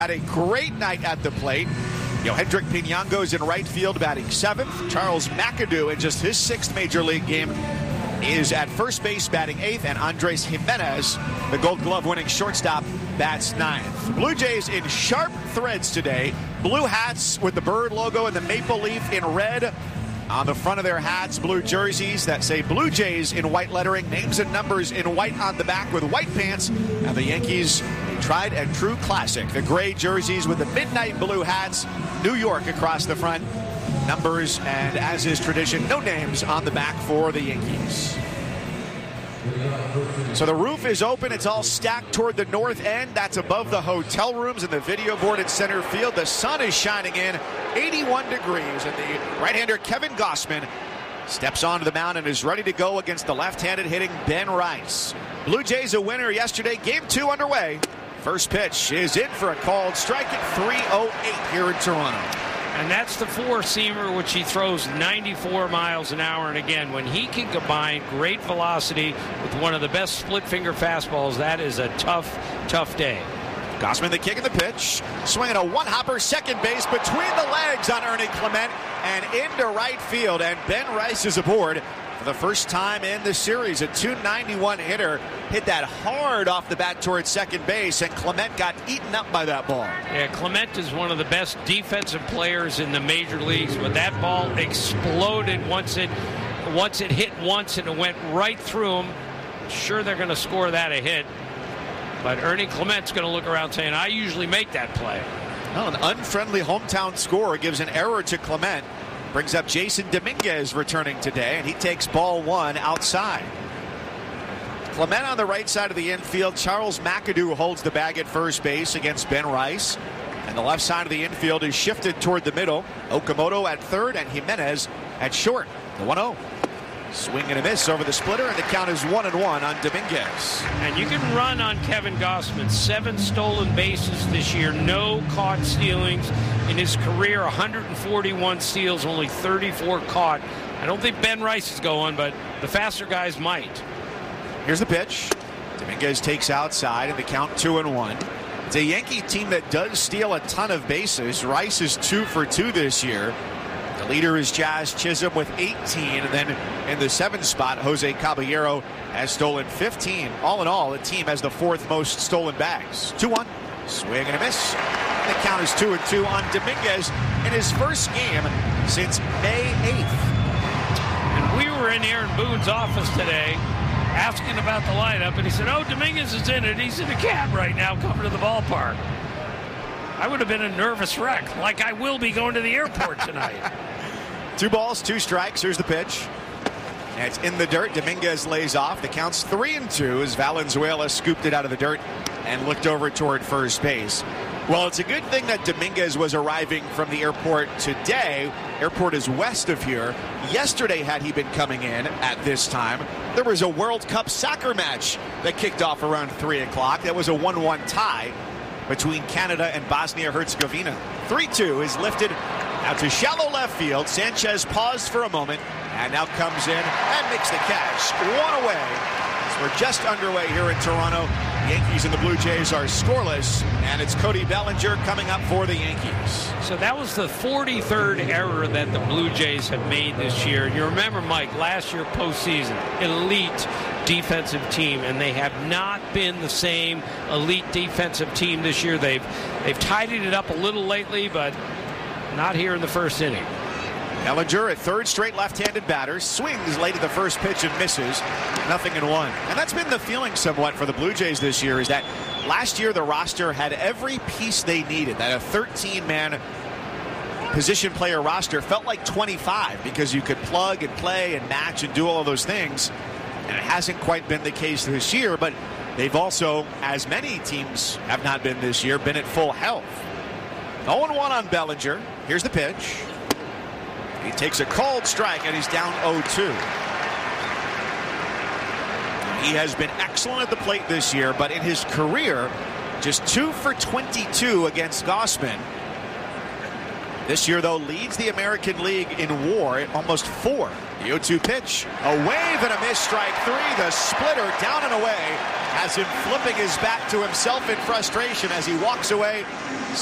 Had a great night at the plate. Hendrik Pinango's in right field batting 7th. Charles McAdoo in just his 6th major league game is at first base batting 8th. And Andres Jimenez, the Gold Glove winning shortstop, bats 9th. Blue Jays in sharp threads today. Blue hats with the bird logo and the maple leaf in red. On the front of their hats, blue jerseys that say Blue Jays in white lettering, names and numbers in white on the back with white pants. And the Yankees, a tried and true classic. The gray jerseys with the midnight blue hats, New York across the front. Numbers and, as is tradition, no names on the back for the Yankees. So the roof is open. It's all stacked toward the north end. That's above the hotel rooms and the video board at center field. The sun is shining in, 81 degrees. And the right-hander Kevin Gausman steps onto the mound and is ready to go against the left-handed hitting Ben Rice. Blue Jays a winner yesterday. Game 2 underway. First pitch is in for a called strike at 3:08 here in Toronto. And that's the four-seamer, which he throws 94 miles an hour. And again, when he can combine great velocity with one of the best split-finger fastballs, that is a tough, tough day. Gausman the kick and the pitch. Swinging a one-hopper second base between the legs on Ernie Clement and into right field. And Ben Rice is aboard for the first time in the series. A .291 hitter hit that hard off the bat towards second base, and Clement got eaten up by that ball. Yeah, Clement is one of the best defensive players in the major leagues, but that ball exploded once it hit once and it went right through him. Sure, they're going to score that a hit, but Ernie Clement's going to look around saying, I usually make that play. Well, an unfriendly hometown scorer gives an error to Clement. Brings up Jason Dominguez returning today, and he takes ball 1 outside. Clement on the right side of the infield. Charles McAdoo holds the bag at first base against Ben Rice. And the left side of the infield is shifted toward the middle. Okamoto at third and Jimenez at short. The 1-0. Swing and a miss over the splitter, and the count is 1-1 on Dominguez. And you can run on Kevin Gausman. 7 stolen bases this year, no caught stealings. In his career, 141 steals, only 34 caught. I don't think Ben Rice is going, but the faster guys might. Here's the pitch. Dominguez takes outside, and the count 2-1. It's a Yankee team that does steal a ton of bases. Rice is 2 for 2 this year. The leader is Jazz Chisholm with 18, and then in the 7th spot, Jose Caballero has stolen 15. All in all, the team has the 4th most stolen bags. 2-1. Swing and a miss. And the count is 2-2 on Dominguez in his first game since May 8th. And we were in Aaron Boone's office today asking about the lineup, and he said, oh, Dominguez is in it. He's in a cab right now coming to the ballpark. I would have been a nervous wreck, like I will be going to the airport tonight. 2 balls, 2 strikes. Here's the pitch. And it's in the dirt. Dominguez lays off. The count's 3-2 as Valenzuela scooped it out of the dirt and looked over toward first base. Well, it's a good thing that Dominguez was arriving from the airport today. Airport is west of here. Yesterday, had he been coming in at this time, there was a World Cup soccer match that kicked off around 3 o'clock. That was a 1-1 tie between Canada and Bosnia-Herzegovina. 3-2 is lifted out to shallow left field. Sanchez paused for a moment and now comes in and makes the catch. 1 away. So we're just underway here in Toronto. Yankees and the Blue Jays are scoreless, and it's Cody Bellinger coming up for the Yankees. So that was the 43rd error that the Blue Jays have made this year. You remember, Mike, last year postseason, elite defensive team, and they have not been the same elite defensive team this year. They've tidied it up a little lately, but not here in the first inning. Bellinger, a 3rd straight left-handed batter, swings late at the first pitch and misses. 0-1. And that's been the feeling somewhat for the Blue Jays this year, is that last year the roster had every piece they needed. That a 13-man position player roster felt like 25 because you could plug and play and match and do all of those things. And it hasn't quite been the case this year, but they've also, as many teams have not been this year, been at full health. 0-1 on Bellinger. Here's the pitch. He takes a called strike, and he's down 0-2. He has been excellent at the plate this year, but in his career, just 2 for 22 against Gausman. This year, though, leads the American League in WAR at almost 4. The 0-2 pitch, a wave and a miss, strike 3. The splitter down and away. has him flipping his bat to himself in frustration as he walks away